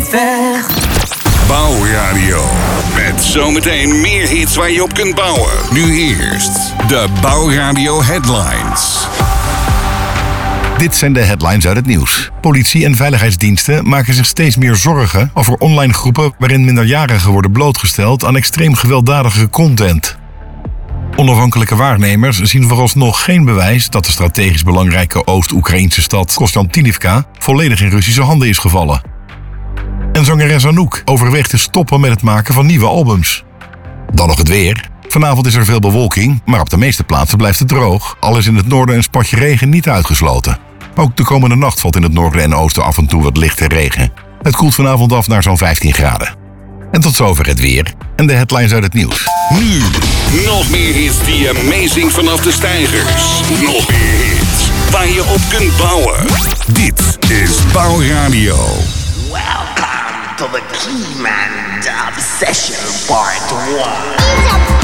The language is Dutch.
ver. Bouwradio. Met zometeen meer hits waar je op kunt bouwen. Nu eerst de Bouwradio Headlines. Dit zijn de headlines uit het nieuws. Politie en veiligheidsdiensten maken zich steeds meer zorgen over online groepen waarin minderjarigen worden blootgesteld aan extreem gewelddadige content. Onafhankelijke waarnemers zien vooralsnog geen bewijs dat de strategisch belangrijke Oost-Oekraïnse stad Kostantinivka volledig in Russische handen is gevallen. En zangeres Anouk overweegt te stoppen met het maken van nieuwe albums. Dan nog het weer. Vanavond is er veel bewolking, maar op de meeste plaatsen blijft het droog. Al is in het noorden een spatje regen niet uitgesloten. Ook de komende nacht valt in het noorden en oosten af en toe wat lichte regen. Het koelt vanavond af naar zo'n 15 graden. En tot zover het weer en de headlines uit het nieuws. Nu nog meer hits die je meezingt vanaf de steigers. Nog meer hits waar je op kunt bouwen. Dit is Bouwradio. Welcome to the Keyman Dub Session Part 1.